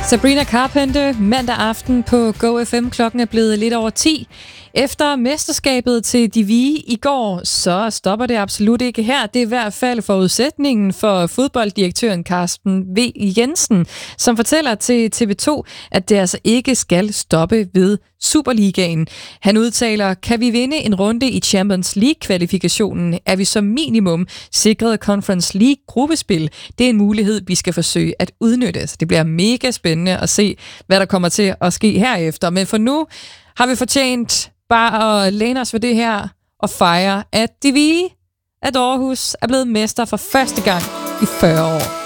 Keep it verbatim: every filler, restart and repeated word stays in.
Sabrina Carpenter mandag aften på Go F M. Klokken er blevet lidt over ti. Efter mesterskabet til de Hvide i går, så stopper det absolut ikke her. Det er i hvert fald forudsætningen for fodbolddirektøren Carsten V. Jensen, som fortæller til T V to, at det altså ikke skal stoppe ved Superligaen. Han udtaler, kan vi vinde en runde i Champions League-kvalifikationen, er vi som minimum sikret Conference League-gruppespil. Det er en mulighed, vi skal forsøge at udnytte. Så det bliver mega spændende at se, hvad der kommer til at ske herefter. Men for nu har vi fortjent bare at læne os for det her og fejre, at de Hvide, at Aarhus er blevet mester for første gang i fyrre år.